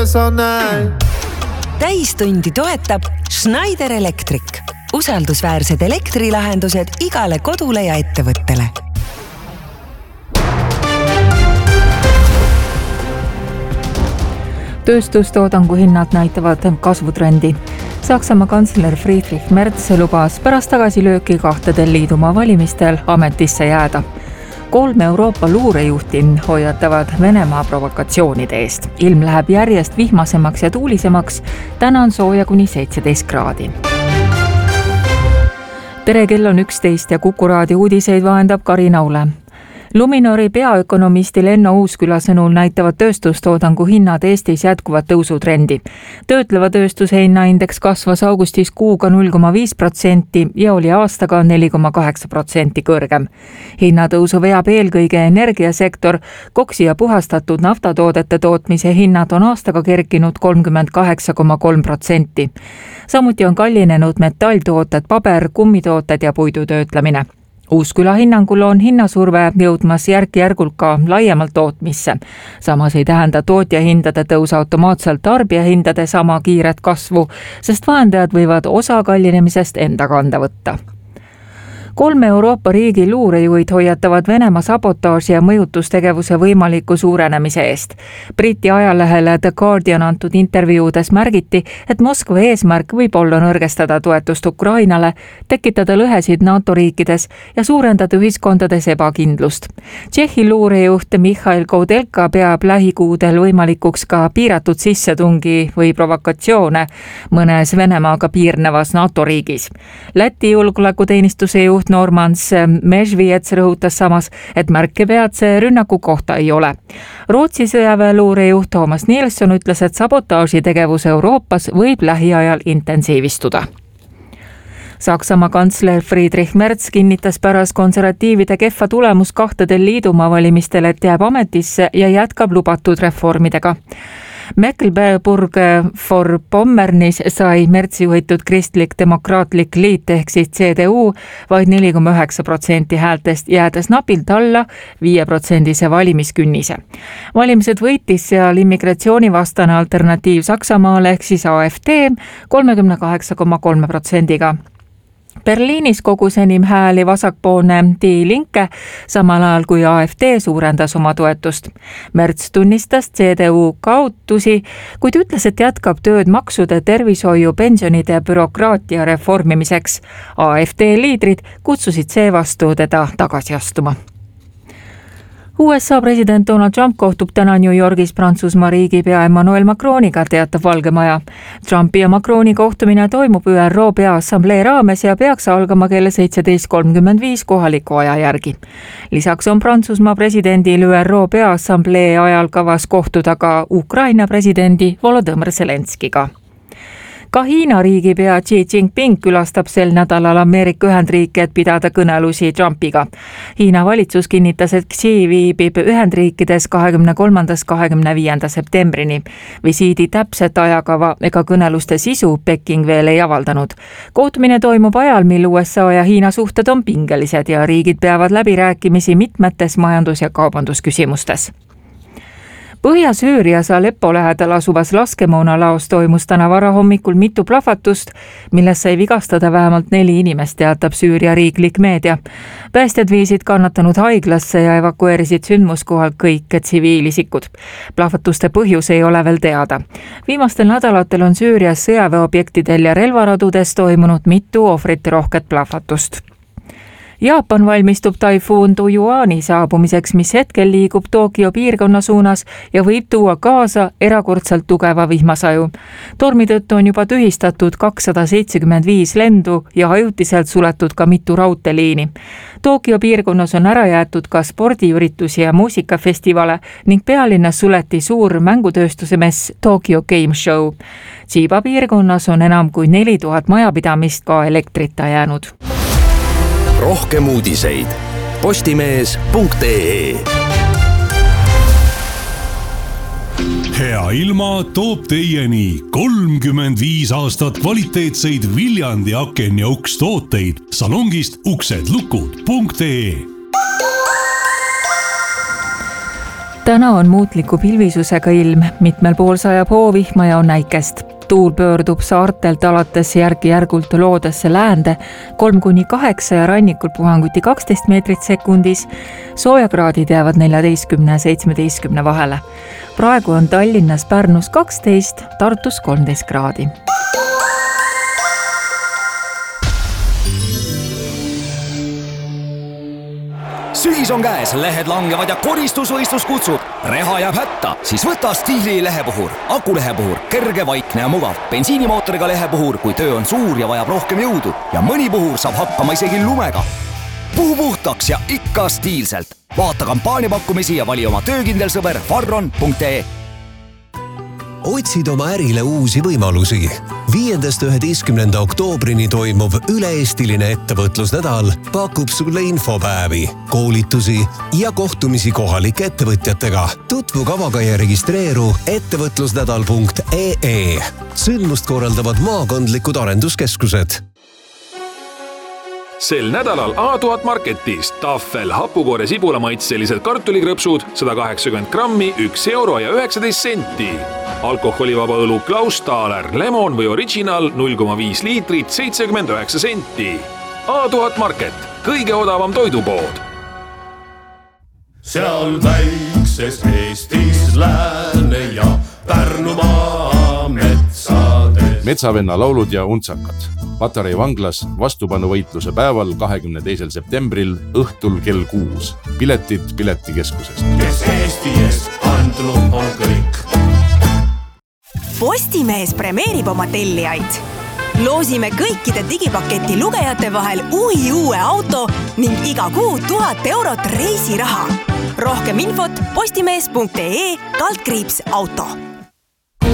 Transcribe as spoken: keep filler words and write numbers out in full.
Täistundi toetab Schneider Electric. Usaldusväärsed elektrilahendused igale kodule ja ettevõttele. Tööstustoodangu hinnad näitavad kasvutrendi. Saksamaa kantsler Friedrich Merz lubas pärast tagasilööki kahtedel liidumaa valimistel ametisse jääda. Kolm Euroopa luurejuhti hoiatavad Venemaa provokatsioonide eest. Ilm läheb järjest vihmasemaks ja tuulisemaks. Täna on sooja kuni seitseteist kraadi. Tere, kell on üksteist ja Kuku raadio uudiseid vahendab Karina Ule. Luminori peaökonomisti Lenno Uusküla sõnul näitavad tööstustoodangu hinnad Eestis jätkuvat tõusutrendi. Töötleva tööstuse hinnaindeks kasvas augustis kuuga null koma viis protsenti ja oli aastaga neli koma kaheksa protsenti kõrgem. Hinnatõusu veab eelkõige energiasektor, koksi ja puhastatud naftatoodete tootmise hinnad on aastaga kerkinud kolmkümmend kaheksa koma kolm protsenti. Samuti on kallinenud metalltooted, paber, kummitooted ja puidutöötlemine. Uusküla hinnangul on hinnasurve jõudmas järk-järgult ka laiemalt tootmisse. Samas ei tähenda tootjahindade tõus automaatselt tarbijahindade sama kiiret kasvu, sest vahendajad võivad osa kallinemisest enda kanda võtta. Kolme Euroopa riigi luurejuhid hoiatavad Venemaa sabotaaži ja mõjutustegevuse võimaliku suurenemise eest. Briti ajalehele The Guardian antud intervjuudes märgiti, et Moskva eesmärk võib olla nõrgestada toetust Ukrainale, tekitada lõhesid NATO riikides ja suurendada ühiskondades ebakindlust. Tšehhi luurejuht Michail Koudelka peab lähikuudel võimalikuks ka piiratud sissetungi või provokatsioone mõnes Venemaaga piirnevas NATO riigis. Läti julgeolekuteenistuse juht Normans Mežviets rõhutas samas, et märke peatse rünnaku kohta ei ole. Rootsi sõjaväeluurejuht Thomas Nilsson ütles, et sabotaažitegevus Euroopas võib lähiajal intensiivistuda. Saksamaa kantsler Friedrich Merz kinnitas pärast konservatiivide kehva tulemus kahtedel liidumaa valimistel, et jääb ametisse ja jätkab lubatud reformidega. Mecklenburg-Vorpommernis sai Merzi juhitud kristlik-demokraatlik liit ehk siis C D U vaid neli koma üheksa protsenti häältest, jäädes napilt alla viie protsendise valimiskünnise. Valimised võitis seal immigratsioonivastane alternatiiv Saksamaale ehk siis A F D kolmekümne kaheksa koma kolme protsendiga. Berliinis kogus enim hääli vasakpoolne Die Linke, samal ajal kui A F D suurendas oma toetust. Merz tunnistas C D U kaotusi, kuid ütles, et jätkab tööd maksude, tervishoiu, pensionide ja bürokraatia reformimiseks. A F D liidrid kutsusid seevastu teda tagasi astuma. U S A president Donald Trump kohtub täna New Yorgis Prantsusmaa riigipea Emmanuel Macroniga, teatab Valge Maja. Trumpi ja Macroni kohtumine toimub Ü R O Peaassamblee raames ja peaks algama kell seitseteist kolmkümmend viis kohaliku aja järgi. Lisaks on Prantsusmaa presidendil Ü R O Peaassamblee ajal kavas kohtuda ka Ukraina presidendi Volodõmõr Zelenskiga. Ka Hiina riigipea Xi Jinping külastab sel nädalal Ameerika Ühendriike, et pidada kõnelusi Trumpiga. Hiina valitsus kinnitas, et Xi viibib Ühendriikides kahekümne kolmandast kahekümne viienda septembrini. Visiidi täpset ajakava ega kõneluste sisu Peking veel ei avaldanud. Kohtumine toimub ajal, mil U S A ja Hiina suhted on pingelised ja riigid peavad läbirääkimisi mitmetes majandus- ja kaubandusküsimustes. Põhja-Süürias Aleppo lähedal asuvas laskemoonalaos toimus täna varahommikul mitu plahvatust, milles sai vigastada vähemalt neli inimest, teatab Süüria riiklik meedia. Päästjad viisid kannatanud haiglasse ja evakueerisid sündmuskohalt kõik tsiviilisikud. Plahvatuste põhjus ei ole veel teada. Viimastel nädalatel on Süürias sõjaväeobjektidel ja relvaradudes toimunud mitu ohvrite rohket plahvatust. Jaapan valmistub taifuun Tujuani saabumiseks, mis hetkel liigub Tokyo piirkonna suunas ja võib tuua kaasa erakordselt tugeva vihmasaju. Tormi tõttu on juba tühistatud kakssada seitsekümmend viis lendu ja ajutiselt suletud ka mitu raudteeliini. Tokyo piirkonnas on ära jäetud ka spordiüritusi ja muusikafestivale ning pealinnas suleti suur mängutööstuse mess Tokyo Game Show. Chiba piirkonnas on enam kui neli tuhat majapidamist ka elektrita jäänud. Rohkem uudiseid postimees punkt ee. Hea ilma toob teieni kolmkümmend viis aastat kvaliteetseid Viljandi aken ja uks tooteid salongist uksedlukud punkt ee. täna on muutliku pilvisusega ilm, mitmel pool sajab hoovihma ja on näikest. Tuul pöördub saartelt alates järgi-järgult loodesse läände kolm kuni kaheksa ja rannikul puhanguti kaksteist meetrit sekundis. Soojakraadid jäävad neljateistkümne ja seitsmeteistkümne vahele. Praegu on Tallinnas, Pärnus kaksteist, Tartus kolmteist kraadi. Sügis on käes, lehed langevad ja koristusvõistlus kutsub. Reha jääb hätta, siis võta Stiili lehepuhur. Akulehepuhur, kerge, vaikne ja mugav. Bensiinimootoriga lehepuhur, kui töö on suur ja vajab rohkem jõudu. Ja mõni puhur saab hakkama isegi lumega. Puhu puhtaks ja ikka stiilselt. Vaata kampaaniapakkumisi ja vali oma töökindel sõber farron punkt ee. Otsid oma ärile uusi võimalusi. Viiendast üheteistkümnenda oktoobrini toimuv üle-eestiline ettevõtlusnädal pakub sulle infopäevi, koolitusi ja kohtumisi kohalike ettevõtjatega. Tutvu kavaga ja registreeru ettevõtlusnädal punkt ee. Sündmust korraldavad maakondlikud arenduskeskused. Sel nädalal A tuhat Marketis tahvel hapukoore sibulamaitselised kartulikrõpsud sada kaheksakümmend grammi, üks euro ja üheksateist senti. Alkoholivaba õlu Klaus Thaler, lemon või original null koma viis liitrit, seitsekümmend üheksa senti. A tuhat Market, kõige odavam toidupood. Seal väikses Eestis lääne ja Pärnumaa metsades. Metsavenna laulud ja untsakad. Patarei vanglas vastupanuvõitluse päeval kahekümne teisel septembril õhtul kell kuus. Piletid piletikeskusest. Kes Eesti eest andnud on kõik. Postimees premeerib oma tellijaid. Loosime kõikide digipaketi lugejate vahel uhi uue auto ning iga kuu tuhat eurot reisiraha. Rohkem infot postimees punkt ee kaldkriips auto.